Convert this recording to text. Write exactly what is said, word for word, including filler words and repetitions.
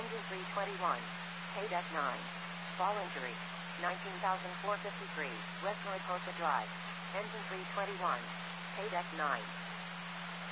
Engine three twenty-one. K D E C nine. Fall injury. nineteen thousand four hundred fifty-three. West Mariposa Drive. Engine three twenty-one. K D E C nine.